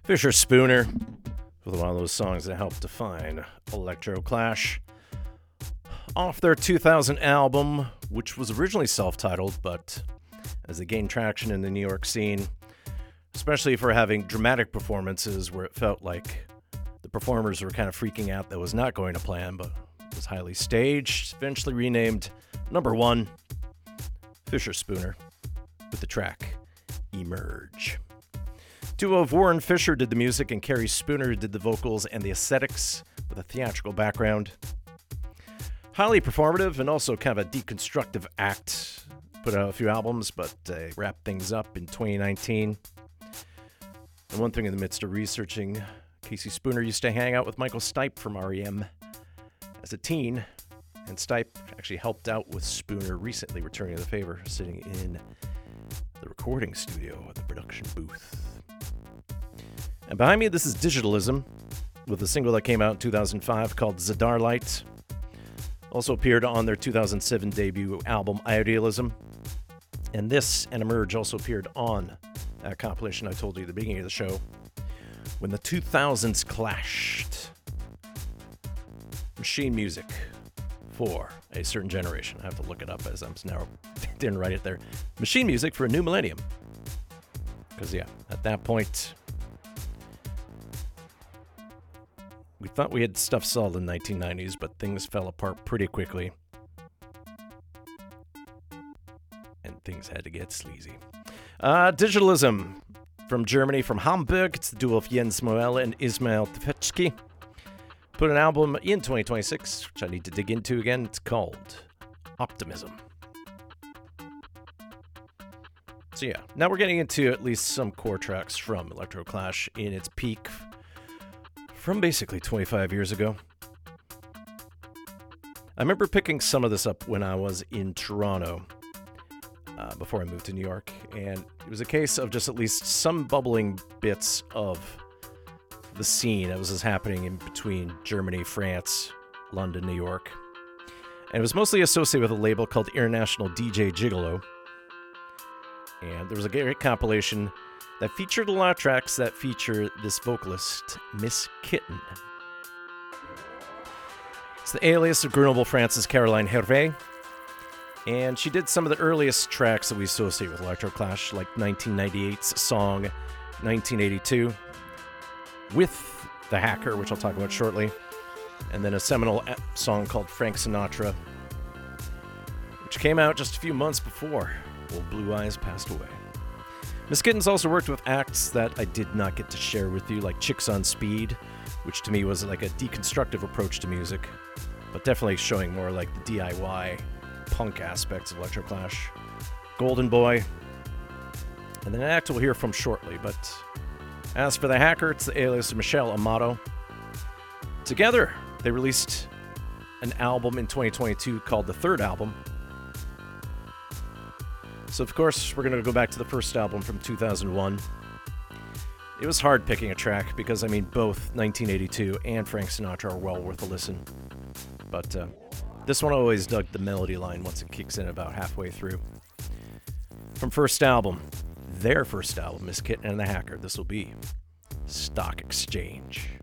Fisher Spooner with one of those songs that helped define Electroclash. Off their 2000 album, which was originally self-titled, but as they gained traction in the New York scene, especially for having dramatic performances where it felt like the performers were kind of freaking out that was not going to plan, but was highly staged, eventually renamed number one, Fisher Spooner, with the track Emerge. Duo of Warren Fisher did the music and Carrie Spooner did the vocals and the aesthetics with a theatrical background. Highly performative and also kind of a deconstructive act. Put out a few albums, but wrapped things up in 2019. And one thing in the midst of researching, Casey Spooner used to hang out with Michael Stipe from REM as a teen, and Stipe actually helped out with Spooner recently, returning the favor, sitting in the recording studio at the production booth. And behind me, this is Digitalism, with a single that came out in 2005 called Zadarlight. Also appeared on their 2007 debut album, Idealism. And this and Emerge also appeared on that compilation I told you at the beginning of the show, When the 2000s Clashed. Machine music for a certain generation. I have to look it up as I'm now didn't write it there. Machine music for a new millennium. Because, yeah, at that point, we thought we had stuff solid in the 1990s, but things fell apart pretty quickly. And things had to get sleazy. Digitalism from Germany, from Hamburg. It's the duo of Jens Moel and Ismail Tefetsky. Put an album in 2026, which I need to dig into again. It's called Optimism. So yeah, now we're getting into at least some core tracks from Electroclash in its peak from basically 25 years ago. I remember picking some of this up when I was in Toronto before I moved to New York, and it was a case of just at least some bubbling bits of the scene that was happening in between Germany, France, London, New York. And it was mostly associated with a label called International DJ Gigolo. And there was a great compilation that featured a lot of tracks that feature this vocalist, Miss Kitten. It's the alias of Grenoble, France's Caroline Hervé. And she did some of the earliest tracks that we associate with Electroclash, like 1998's song 1982, with The Hacker, which I'll talk about shortly, and then a seminal song called Frank Sinatra, which came out just a few months before Old Blue Eyes passed away. Miss Kitten's also worked with acts that I did not get to share with you, like Chicks on Speed, which to me was like a deconstructive approach to music, but definitely showing more like the DIY punk aspects of Electroclash. Golden Boy, and then an act we'll hear from shortly, but as for The Hacker, it's the alias of Michelle Amato. Together, they released an album in 2022 called The Third Album. So, of course, we're going to go back to the first album from 2001. It was hard picking a track because, I mean, both 1982 and Frank Sinatra are well worth a listen. But this one I always dug the melody line once it kicks in about halfway through. From first album, their first album, Miss Kitten and the Hacker, this will be Stock Exchange.